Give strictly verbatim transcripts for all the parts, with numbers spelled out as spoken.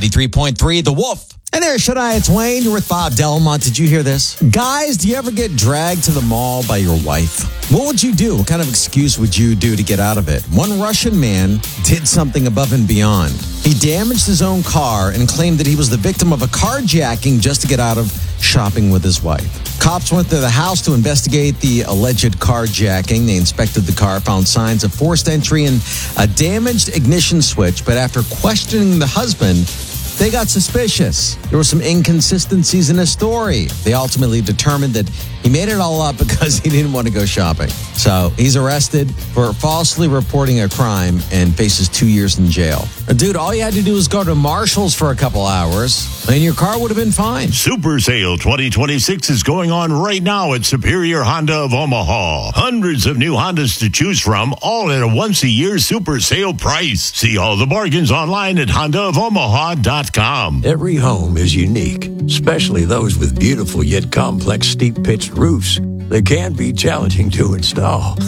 ninety-three point three, The Wolf. Hey there, Shania Twain. You're with Bob Delmont. Did you hear this? Guys, do you ever get dragged to the mall by your wife? What would you do? What kind of excuse would you do to get out of it? One Russian man did something above and beyond. He damaged his own car and claimed that he was the victim of a carjacking just to get out of shopping with his wife. Cops went to the house to investigate the alleged carjacking. They inspected the car, found signs of forced entry and a damaged ignition switch. But after questioning the husband, they got suspicious. There were some inconsistencies in his story. They ultimately determined that he made it all up because he didn't want to go shopping. So he's arrested for falsely reporting a crime and faces two years in jail. Dude, all you had to do was go to Marshall's for a couple hours and your car would have been fine. Super Sale twenty twenty-six is going on right now at Superior Honda of Omaha. Hundreds of new Hondas to choose from, all at a once-a-year Super Sale price. See all the bargains online at honda of omaha dot com. Every home is unique, especially those with beautiful yet complex steep-pitched roofs. They can be challenging to install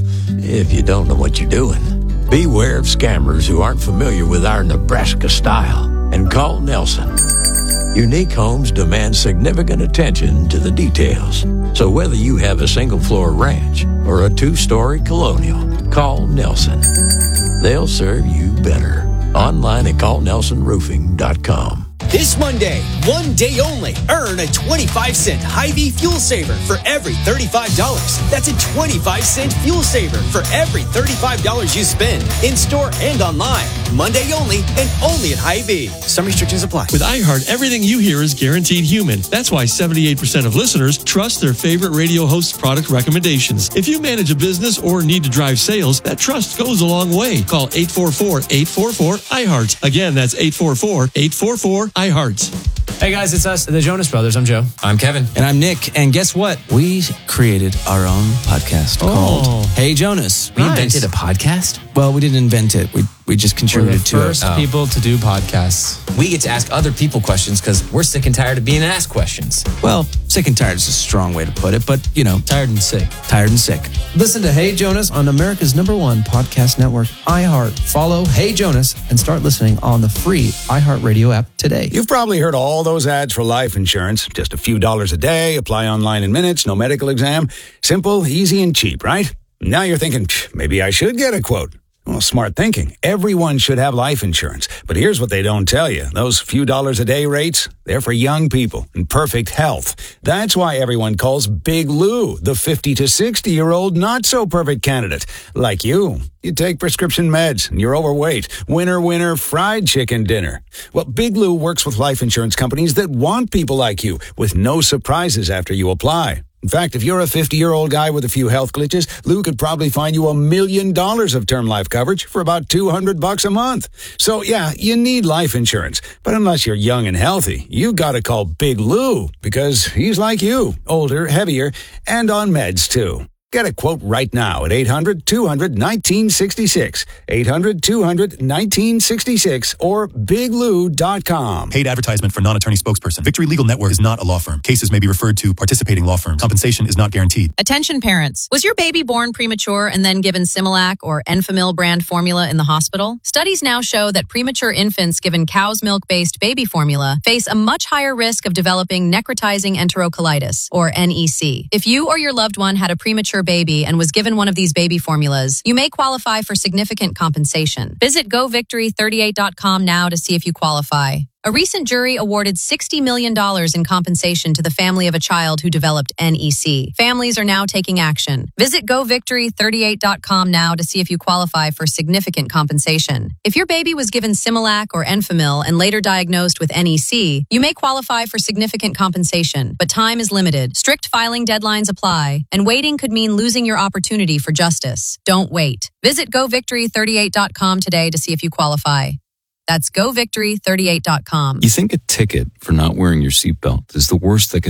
if you don't know what you're doing. Beware of scammers who aren't familiar with our Nebraska style and call Nelson. Unique homes demand significant attention to the details. So whether you have a single-floor ranch or a two-story colonial, call Nelson. They'll serve you better. Online at call nelson roofing dot com. This Monday, one day only, earn a twenty-five cent Hy-Vee fuel saver for every thirty-five dollars. That's a twenty-five cent fuel saver for every thirty-five dollars you spend, in-store and online. Monday only, and only at Hy-Vee. Some restrictions apply. With iHeart, everything you hear is guaranteed human. That's why seventy-eight percent of listeners trust their favorite radio host's product recommendations. If you manage a business or need to drive sales, that trust goes a long way. Call eight four four, eight four four, iHeart. Again, that's eight four four, eight four four, iHeart. Hey guys, it's us, the Jonas Brothers. I'm Joe. I'm Kevin. And I'm Nick. And guess what? We created our own podcast Oh. called Hey Jonas. We Nice. invented a podcast? Well, we didn't invent it. We we just We're the contributed to first it. Oh. people to do podcasts. We get to ask other people questions because we're sick and tired of being asked questions. Well, sick and tired is a strong way to put it, but you know, Tired and sick. tired and sick. Listen to Hey Jonas on America's number one podcast network, iHeart. Follow Hey Jonas and start listening on the free iHeartRadio app today. You've probably heard all those ads for life insurance. Just a few dollars a day, apply online in minutes, no medical exam. Simple, easy, and cheap, right? Now you're thinking, maybe I should get a quote. Well, smart thinking. Everyone should have life insurance. But here's what they don't tell you. Those few dollars a day rates, they're for young people in perfect health. That's why everyone calls Big Lou the fifty to sixty-year-old not-so-perfect candidate. Like you. You take prescription meds and you're overweight. Winner, winner, fried chicken dinner. Well, Big Lou works with life insurance companies that want people like you with no surprises after you apply. In fact, if you're a fifty-year-old guy with a few health glitches, Lou could probably find you a million dollars of term life coverage for about two hundred bucks a month. So, yeah, you need life insurance. But unless you're young and healthy, you gotta call Big Lou because he's like you, older, heavier, and on meds, too. Get a quote right now at eight hundred, two hundred, nineteen sixty-six, eight hundred, two hundred, nineteen sixty-six, or big lou dot com. Paid advertisement for non-attorney spokesperson. Victory Legal Network is not a law firm. Cases may be referred to participating law firms. Compensation is not guaranteed. Attention parents. Was your baby born premature and then given Similac or Enfamil brand formula in the hospital? Studies now show that premature infants given cow's milk-based baby formula face a much higher risk of developing necrotizing enterocolitis, or N E C. If you or your loved one had a premature baby and was given one of these baby formulas, you may qualify for significant compensation. Visit go victory thirty-eight dot com now to see if you qualify. A recent jury awarded sixty million dollars in compensation to the family of a child who developed N E C. Families are now taking action. Visit go victory thirty-eight dot com now to see if you qualify for significant compensation. If your baby was given Similac or Enfamil and later diagnosed with N E C, you may qualify for significant compensation, but time is limited. Strict filing deadlines apply, and waiting could mean losing your opportunity for justice. Don't wait. Visit go victory thirty-eight dot com today to see if you qualify. That's go victory thirty-eight dot com. You think a ticket for not wearing your seatbelt is the worst that can